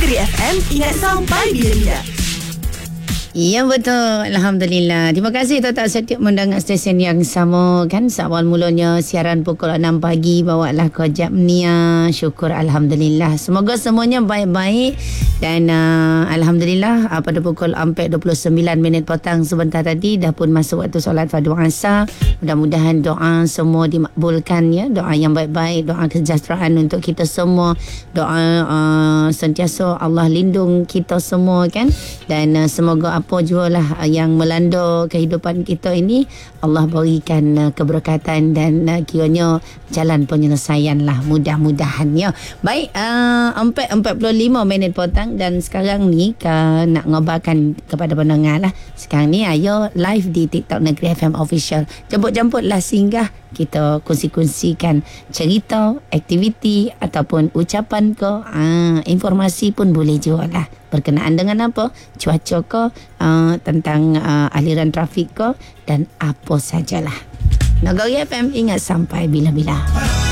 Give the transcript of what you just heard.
Negeri FM, ingat sampai bila-bila. Ya betul, Alhamdulillah. Terima kasih tetap setia mendengar stesen yang sama kan. Seawal mulanya siaran pukul 6 pagi bawalah kojab Nia. Syukur Alhamdulillah. Semoga semuanya baik-baik. Dan Alhamdulillah pada pukul 4.29 petang sebentar tadi dah pun masuk waktu solat fardu asar. Mudah-mudahan doa semua dimakbulkan ya. Doa yang baik-baik, doa kesejahteraan untuk kita semua. Doa sentiasa Allah lindung kita semua kan. Dan semoga apa jualah yang melanda kehidupan kita ini Allah berikan keberkatan dan kiranya jalan penyelesaian lah mudah-mudahannya. Baik, 4.45 petang dan sekarang ni nak ngabarkan kepada pendengar lah. Sekarang ni ayo live di TikTok Negeri FM Official. Jemput-jemputlah singgah kita kongsi-kongsikan cerita, aktiviti ataupun ucapan ke, informasi pun boleh juga lah. Berkenaan dengan apa? Cuaca ke, tentang aliran trafik ke dan apa sajalah. Negeri FM ingat sampai bila-bila.